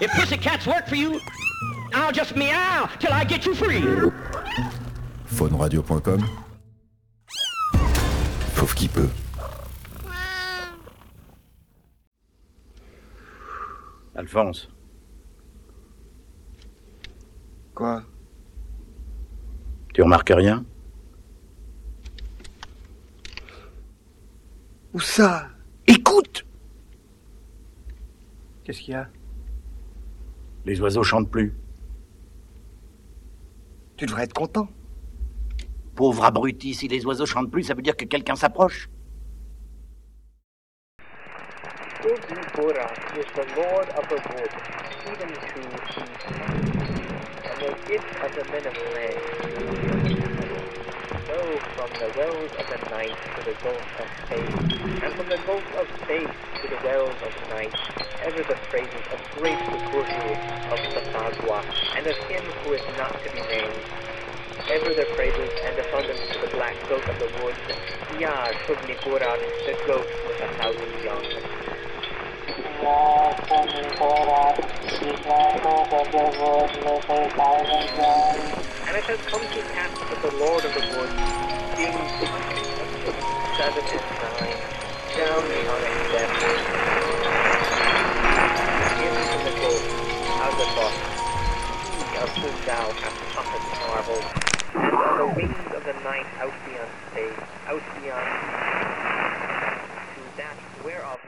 If pussycats work for you, I'll just meow till I get you free. Fauneradio.com. Fauve qui peut. Alphonse. Quoi? Tu remarques rien? Où ça? Écoute! Qu'est-ce qu'il y a? Les oiseaux chantent plus. Tu devrais être content. Pauvre abruti, si les oiseaux chantent plus, ça veut dire que quelqu'un s'approche. Bora is the lord of the wood, even to the and the gift of the men of land. Go from the wells of the night to the gulf of space, and from the gulf of space to the wells of night, ever the praises of great Guru of Sathagwa, and of him who is not to be named. Ever the praises and abundance to the black goat of the woods, Yar Shubnipura, the goat with 1,000 young. And it has come to pass that the Lord of the Woods, being 7 and 9, down on his death, into the gulf, out of the he of whom thou hast often marveled, and on the wings of the night out beyond space, out beyond to that whereof